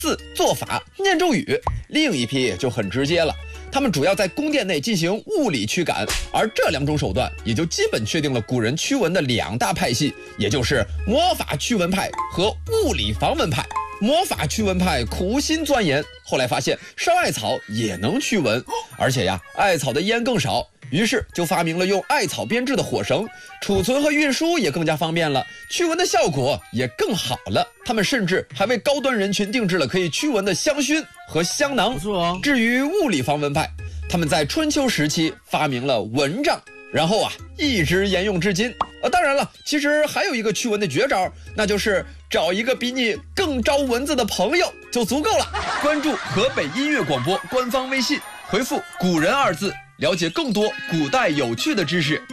字、做法、念咒语。另一批就很直接了，他们主要在宫殿内进行物理驱赶，而这两种手段也就基本确定了古人驱蚊的两大派系，也就是魔法驱蚊派和物理防蚊派。魔法驱蚊派苦心钻研，后来发现烧艾草也能驱蚊，而且呀，艾草的烟更少，于是就发明了用艾草编制的火绳，储存和运输也更加方便了，驱蚊的效果也更好了。他们甚至还为高端人群定制了可以驱蚊的香薰和香囊。至于物理防蚊派，他们在春秋时期发明了蚊帐，然后一直沿用至今。当然了，其实还有一个驱蚊的绝招，那就是找一个比你更招蚊子的朋友就足够了。关注河北音乐广播官方微信，回复“古人”二字，了解更多古代有趣的知识。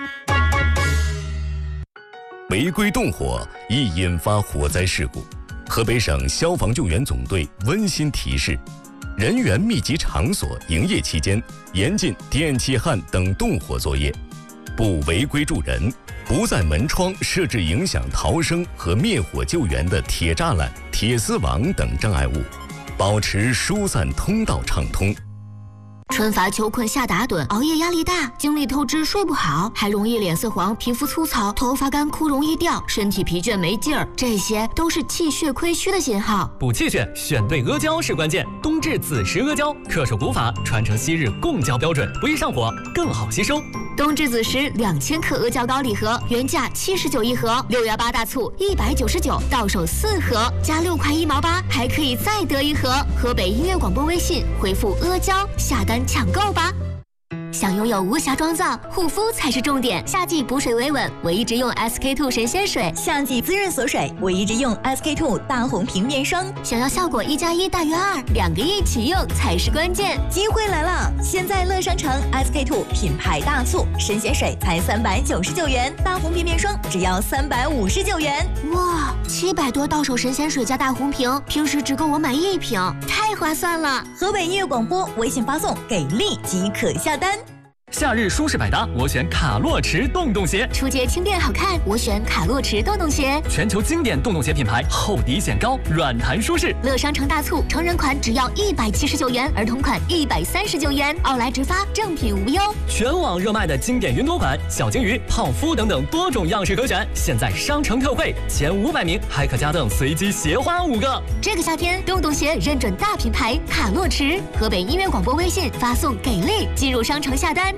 违规动火易引发火灾事故，河北省消防救援总队温馨提示：人员密集场所营业期间，严禁电气焊等动火作业，不违规助人，不在门窗设置影响逃生和灭火救援的铁栅栏、铁丝网等障碍物，保持疏散通道畅通。 春乏秋困夏打盹，熬夜压力大，精力透支睡不好，还容易脸色黄、皮肤粗糙、头发干枯容易掉，身体疲倦没劲儿，这些都是气血亏虚的信号。 补气血选对阿胶是关键，冬至子时阿胶，恪守古法，传承昔日贡胶标准，不易上火，更好吸收。 冬至子时2000克阿胶膏礼盒，原价79一盒，6月8大促199，到手4盒，加6块1毛8，还可以再得一盒。河北音乐广播微信回复阿胶下单抢购吧。想拥有无瑕妆造，护肤才是重点。夏季补水维稳，我一直用 SK2 神仙水； 夏季滋润锁水，我一直用 SK2 大红瓶面霜。 想要效果1+1大于2，两个一起用才是关键。 机会来了！现在乐商城 SK2 品牌大促，神仙水才399元，大红瓶面霜只要359元。 哇，700多到手神仙水加大红瓶，平时只够我买1瓶，太划算了！ 河北音乐广播微信发送“给力”即可下单。 夏日舒适百搭，我选卡洛驰洞洞鞋。 出街轻便好看，我选卡洛驰洞洞鞋。 全球经典洞洞鞋品牌，厚底显高，软弹舒适。 乐商城大促，成人款只要179元，儿童款139元，奥莱直发，正品无忧。 全网热卖的经典云朵款、小金鱼、泡芙等等多种样式可选，现在商城特惠，前500名还可加赠随机鞋花5个。 这个夏天，洞洞鞋认准大品牌卡洛驰。河北音乐广播微信发送“给力”进入商城下单。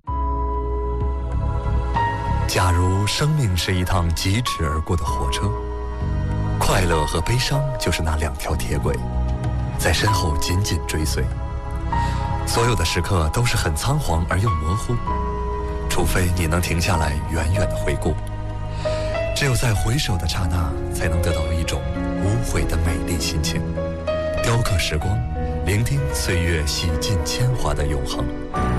假如生命是一趟疾驰而过的火车，快乐和悲伤就是那2条铁轨，在身后紧紧追随。所有的时刻都是很仓皇而又模糊，除非你能停下来远远地回顾。只有在回首的刹那，才能得到一种无悔的美丽心情。雕刻时光，聆听岁月洗尽铅华的永恒。